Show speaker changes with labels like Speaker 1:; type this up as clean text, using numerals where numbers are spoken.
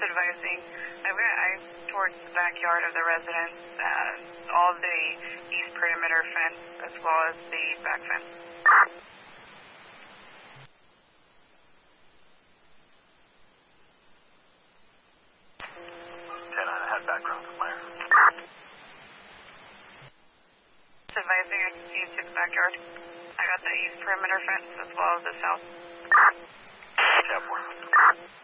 Speaker 1: advising. I towards the backyard of the residence, all the east perimeter fence as well as the back fence.
Speaker 2: 10 on head background from Meyer.
Speaker 1: Advising, I can see into the backyard. I got the east perimeter fence as well as the south.
Speaker 2: Tap 1.